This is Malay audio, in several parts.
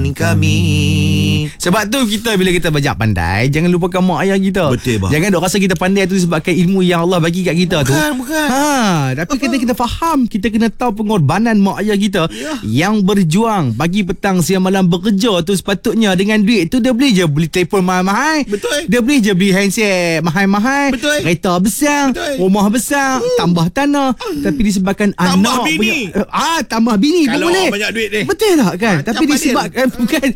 kami. Sebab tu kita bila kita banyak pandai, jangan lupakan mak ayah kita. Betul, bang. Jangan dok rasa kita pandai tu sebabkan ilmu yang Allah bagi kat kita. Bukan. Tapi kita faham, kita kena tahu pengorbanan mak ayah kita yang berjuang pagi petang siang malam bekerja tu. Sepatutnya dengan duit tu dia beli je beli telefon mahal-mahal. Betul. Dia beli je beli handset mahal-mahal. Betul. Kereta besar, rumah besar, tambah tanah. Tapi disebabkan tambah anak bini. Tambah bini kalau pun boleh. Banyak duit ni. Betul tak kan? Tapi disebabkan bukan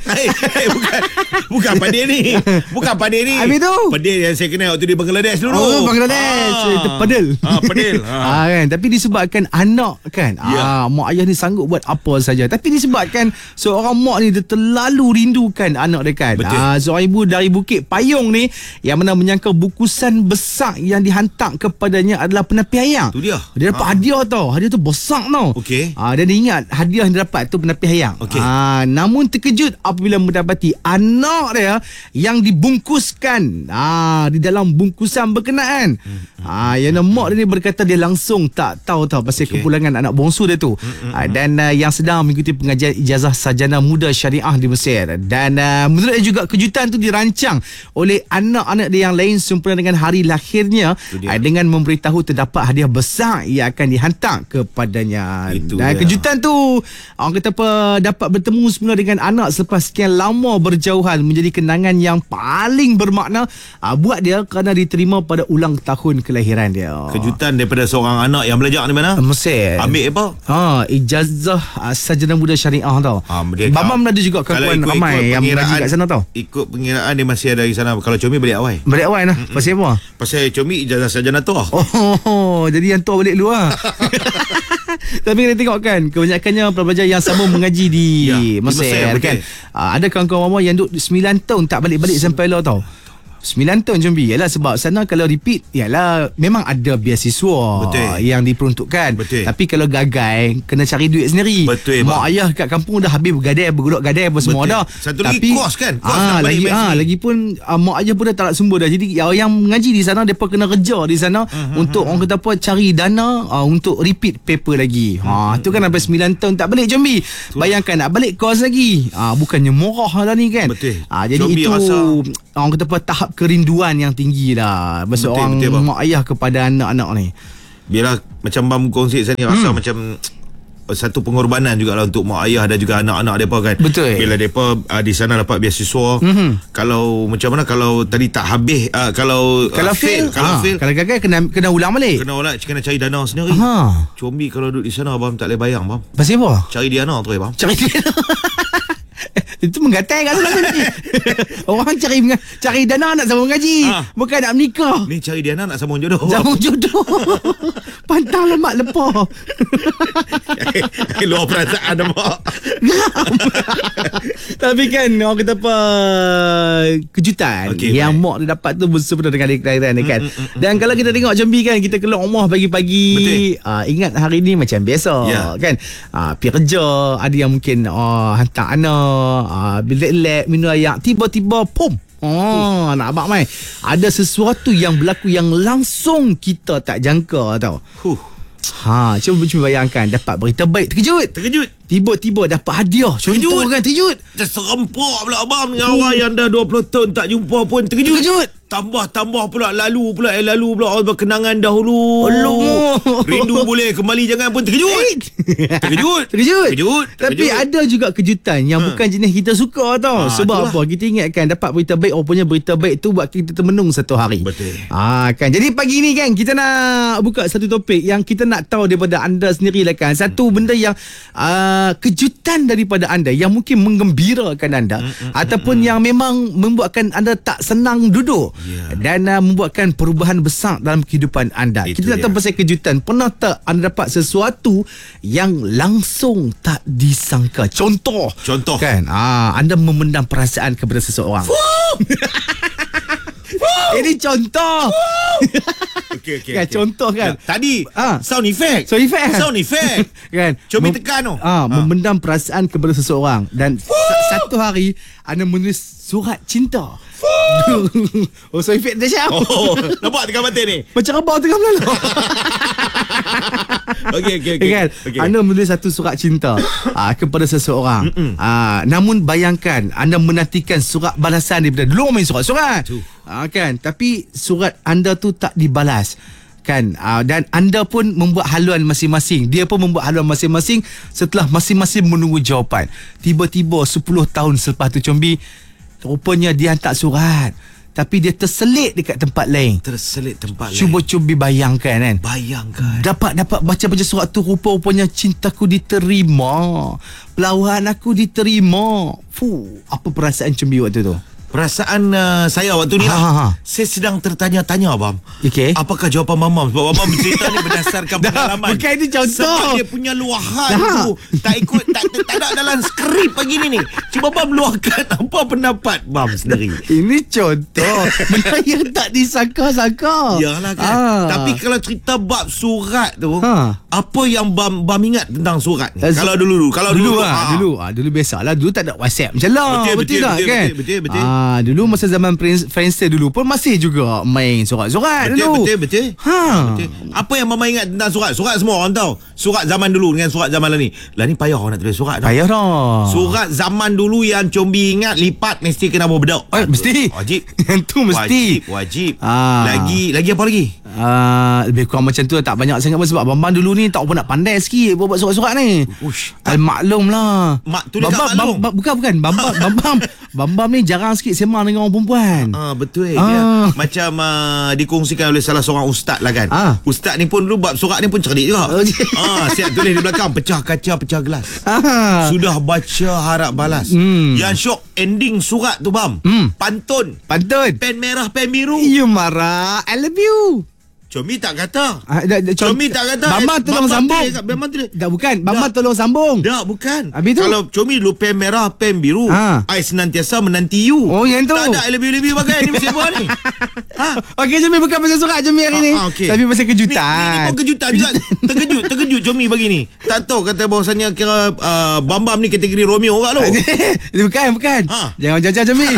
Bukan Padil ni. Bukan Padil ni. Habis tu Padil yang saya kenal waktu di Bangladesh dulu. Bangladesh. Itu Padil. Padil. Kan? Tapi disebabkan anak kan. Mak ayah ni sanggup buat apa saja. Tapi disebabkan seorang mak ni dia terlalu rindukan anak dia kan. Seorang ibu dari Bukit Payung ni yang mana menyangka bukusan besar yang dihantar kepadanya adalah penapi hayang. Tu dia. Dia dapat hadiah tau. Hadiah tu besar tau. Okey. Dan dia ingat hadiah yang dia dapat tu penapi hayang. Namun terkejut apabila mendapati anak dia yang dibungkuskan di dalam bungkusan berkenaan. Yang mak dia ni berkata dia langsung tak tahu pasal kepulangan anak bongsu dia tu. Dan yang sedang mengikuti pengajian ijazah sarjana muda syariah di Mesir. Dan menurut dia juga kejutan tu dirancang oleh anak-anak dia yang lain sempena dengan hari lahirnya dengan memberitahu terdapat hadiah besar yang akan dihantar kepadanya. Dan kejutan tu orang kata apa, dapat bertemu semula dengan anak selepas sekian lama berjauhan menjadi kenangan yang paling bermakna buat dia kerana diterima pada ulang tahun kelahiran dia. Kejutan daripada seorang anak yang belajar di mana? Mesir. Ambil apa? Ijazah sarjana muda syariah tau. Bambam ada juga kawan ramai yang mengaji kat sana tau. Ikut pengiraan dia masih ada di sana. Kalau Comi balik awal. Balik awal lah. Pasal apa? Pasal Comi ijazah sarjana tu. Jadi yang tu balik luar. Tapi kita tengok kan, kebanyakannya pelajar yang sama mengaji di Mesir kan. Ada kawan-kawan mama yang duduk 9 tahun tak balik-balik sampai lah tau. 9 tahun Jambi. Yalah sebab sana kalau repeat, yalah memang ada beasiswa yang diperuntukkan. Tapi kalau gagal kena cari duit sendiri. Mak ayah kat kampung dah habis bergadai, bergolok gadai apa semua dah. Satu lagi kos kan. Lagipun mak ayah pun dah tak nak sumber dah. Jadi yang mengaji di sana depa kena kerja di sana untuk orang kata apa, cari dana untuk repeat paper lagi. Tu kan sampai 9 tahun tak balik Jambi. Bayangkan nak balik kos lagi. Bukannya murah lah ni kan. Jadi Jambi itu orang kata apa, tahap kerinduan yang tinggi lah seorang mak ayah kepada anak-anak ni. Biarlah macam Bang kongsi saya ni rasa macam satu pengorbanan jugalah untuk mak ayah dan juga anak-anak mereka kan. Bila mereka di sana dapat beasiswa. Kalau macam mana kalau tadi tak habis, kalau fail, kalau gagal kena ulang balik. Kena cari dana sendiri. Combi kalau duduk di sana abang tak boleh bayang bang. Pasal apa? Cari dia anak tu bang. Cari dia. Itu menggatai kat sana ni. Orang cari dana nak sambung ngaji, bukan nak menikah. Ni cari dana nak sambung jodoh. Sambung jodoh. Pantang lemak lepah. Luar perasaan mak. Tapi kan orang kata apa, kejutan yang mak dia dapat tu bersempena dengan kelahiran dia kan. Dan kalau kita tengok Jambi kan, kita keluar rumah pagi-pagi, ingat hari ni macam biasa kan. Pergi kerja, ada yang mungkin hantar anak, relax minum air, tiba-tiba pom, nak abang mai, ada sesuatu yang berlaku yang langsung kita tak jangka tau. Cuba bayangkan, dapat berita baik, terkejut. Tiba-tiba dapat hadiah, contoh kan, terkejut. Serempak pula abang dengan awal yang dah 20 tahun tak jumpa pun terkejut. Tambah pula lalu pula berkenangan dahulu. Rindu boleh kembali jangan pun terkejut. Tapi ada juga kejutan yang bukan jenis kita suka tau. Sebab apa? Kita ingatkan dapat berita baik, rupanya berita baik tu buat kita termenung satu hari. Kan. Jadi pagi ni kan kita nak buka satu topik yang kita nak tahu daripada anda sendirilah kan. Satu benda yang kejutan daripada anda yang mungkin menggembirakan anda ataupun yang memang membuatkan anda tak senang duduk. Dan membuatkan perubahan besar dalam kehidupan anda. Kita nak tahu pasal kejutan. Pernah tak anda dapat sesuatu yang langsung tak disangka? Contoh kan, anda memendam perasaan kepada seseorang. Ini contoh. Kan, contoh kan. Tadi sound effect kan. Coba tekan tu. Memendam perasaan kepada seseorang dan satu hari anda menulis surat cinta Oh, so efek dahsyat. Oh, nampak tengah mata ni. Macam abang tengah melalu. Okey. Kan? Anda menulis satu surat cinta kepada seseorang. Namun bayangkan anda menantikan surat balasan daripada dulu main surat-surat. Kan? Tapi surat anda tu tak dibalas. Kan, dan anda pun membuat haluan masing-masing, dia pun membuat haluan masing-masing. Setelah masing-masing menunggu jawapan, tiba-tiba 10 tahun selepas tu Combi, rupanya dia hantar surat tapi dia terselit dekat tempat lain. Cuba Combi bayangkan kan. Dapat baca surat tu, rupa-rupanya cintaku diterima, pelawahan aku diterima. Apa perasaan Combi waktu tu? Perasaan saya waktu ni saya sedang tertanya-tanya Abang. Apakah jawapan Mamam? Sebab Mamam bercerita ni berdasarkan pengalaman. Bukan ini contoh. Sebab dia punya luahan tu tak ikut, tak ada dalam skrip begini ni. Cuba Bam luahkan apa pendapat Bam sendiri. Ini contoh. Benda yang tak disangka-sangka. Yalah kan. Tapi kalau cerita bab surat tu, apa yang Bam ingat tentang surat ni? Kalau dulu biasalah. Dulu tak ada WhatsApp macam lah. Betul kan? Betul. Dulu masa zaman Friendster dulu pun masih juga main surat-surat dulu. Betul. Apa yang Mama ingat tentang surat? Surat semua orang tahu. Surat zaman dulu dengan surat zaman ni. Lah ni payah orang nak tulis surat. Payah dah. Surat zaman dulu yang Combi ingat lipat mesti kena berbedak. Mesti. Wajib. Yang tu mesti. Wajib. Lagi apa lagi? Lebih kurang macam tu, tak banyak sangat sebab Bambang dulu ni tak pun nak pandai sikit buat surat-surat ni. Maklum lah. Tulis kat maklum. Bukan. Bambang ni jarang sikit sembang dengan orang perempuan. Betul. Dia macam dikongsikan oleh salah seorang ustaz lah kan. Ustaz ni pun dulu bab surat ni pun cerdik juga. Siap tulis di belakang, pecah kaca, pecah gelas. Sudah baca harap balas. Yang syok ending surat tu Bam. Pantun. Pen merah, pen biru. You marah, I love you. Combi tak kata. Combi tak kata. Bambang tolong sambung. Bukan. Bambang tolong sambung. Bukan. Kalau Combi dulu pen merah, pen biru. I senantiasa menanti you. Oh, yang tu. Tak ada I lebih bagai ni mesti buat ni. Okey, Combi bukan pasal surat Combi hari ni. Tapi pasal kejutan. Ni pun kejutan juga. Terkejut Combi bagi ni. Tak tahu kata bahawasanya kira Bambam ni kategori Romeo kat lu. Bukan. Jangan jajah Combi.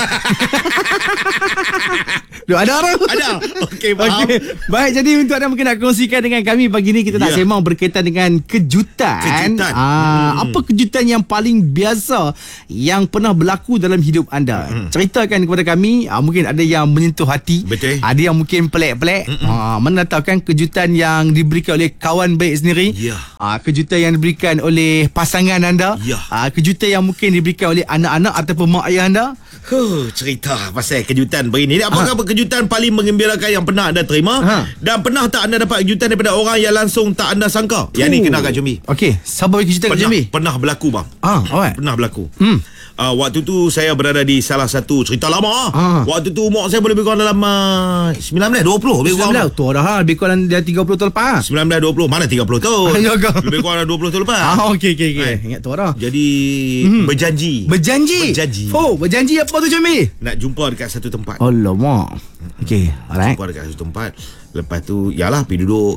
Ada orang? Ada. Okey, faham. Baik, jadi untuk anda mungkin nak kongsikan dengan kami pagi ni, kita nak sembang berkaitan dengan kejutan. Apa kejutan yang paling biasa yang pernah berlaku dalam hidup anda? Ceritakan kepada kami. Mungkin ada yang menyentuh hati. Betul. Ada yang mungkin pelik-pelik. Mana tahu kan kejutan yang diberikan oleh kawan baik sendiri. Kejutan yang diberikan oleh pasangan anda. Kejutan yang mungkin diberikan oleh anak-anak ataupun mak ayah anda. Cerita pasal kejutan hari ni. Apakah kejutan paling menggembirakan yang pernah anda terima? Dan pernah tak anda dapat kejutan daripada orang yang langsung tak anda sangka? Yang ni kena kat Combi. Okey, sabar bagi kejutan kat Combi. Pernah berlaku Bang. Alright. Pernah berlaku. Waktu tu saya berada di salah satu cerita lama. Waktu tu umur saya boleh lebih kurang dalam 19, 20 lebih kurang. 19 tu dah lebih kurang dah 30 tahun lepas. 19, 20 mana 30 tahun. Lebih kurang 20 tahun lepas. Okey. Ingat tu dah. Jadi berjanji. Berjanji apa tu Combi? Nak jumpa dekat satu tempat. Alamak. Okey, alright. Jumpa dekat satu tempat. Lepas tu yalah pergi duduk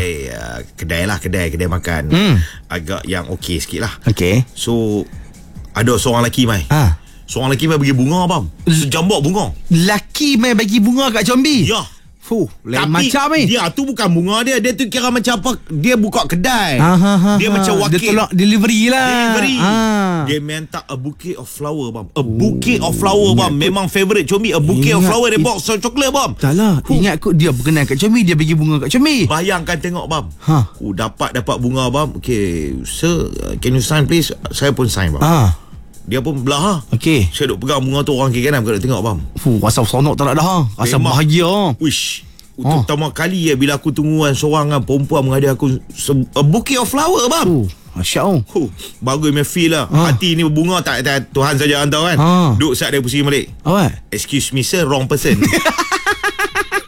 kedai makan. Agak yang okey sikit lah. Okey. So ada seorang lelaki mai. Seorang lelaki mai bagi bunga Bang. Sejambak bunga. Lelaki mai bagi bunga kat Combi? Ya. Lain macam ni. Dia tu bukan bunga dia. Dia tu kira macam apa? Dia buka kedai. Dia macam wakil. Dia tolak delivery lah. Dia minta a bouquet of flower Bang. A bouquet of flower Bang. Memang favourite Combi. A bouquet of flower. Dia box coklat Bang. Tak lah. Ingat kot dia berkenan kat Combi. Dia bagi bunga kat Combi. Bayangkan tengok Bang. Dapat bunga Bang. Okay, sir, can you sign please? Saya pun sign Bang. Dia pun belah. Okey. Saya duk pegang bunga tu orang kiri kanan. Bukan nak tengok Bang. Rasa seronok tak nak dah. Rasa bahagia. Wish. Untuk pertama kali bila aku tungguan seorang perempuan menghadiah aku a bouquet of flower Bang. Asyik. Bagus me feel lah. Hati ni berbunga tak Tuhan saja hantar kan. Duk saat dia pusing balik. What? Excuse me sir, wrong person.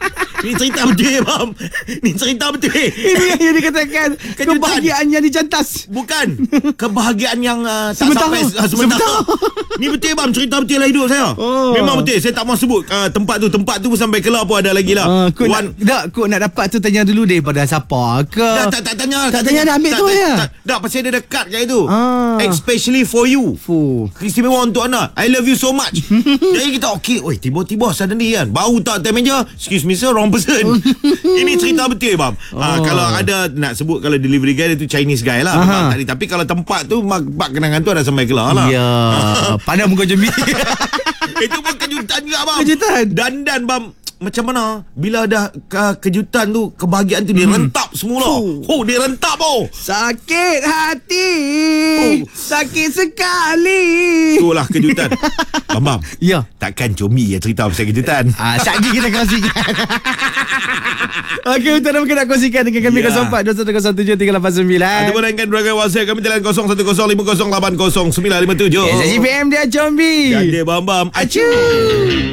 Ni cerita betul bam. Ni cerita betul. Ini yang dikatakan kebahagiaan yang dicantas. Bukan. Kebahagiaan yang tak sementara. sampai sementara. Ni betul bam. Cerita betul lah hidup saya. Memang betul. Saya tak mahu sebut tempat tu. Tempat tu pun sampai kelar pun ada lagi lah. Kau nak dapat tu tanya dulu daripada siapa ke? Tak tanya. Tak tanya nak ambil tu ya. Tak pasal dia dekat kat itu. Especially for you. Istimewa untuk anak. I love you so much. Jadi kita okey. Oi, tiba-tiba suddenly kan. Baru tak time meja. Excuse me sir, wrong person. Ini cerita betul bang. Kalau ada nak sebut, kalau delivery guy itu Chinese guy lah tadi. Tapi kalau tempat tu bak kenangan tu ada sampai kelar lah. Ya. Pandang muka jembi. Itu pun kejutan juga bang. Kejutan. Dan bang, macam mana bila ada kejutan tu, kebahagiaan tu dia rentap semula. Dia rentap sakit hati. Sakit sekali. Itulah kejutan. Bam. Ya. Takkan Comi yang cerita pasal kejutan. Sekejap kita kongsikan. Okey, untuk mungkin nak kongsikan dengan kami 0421017389. Ataupun dengan beragam WhatsApp kami dalam 015050800957. SGPM dia Combi. Jadi Bam. Acu.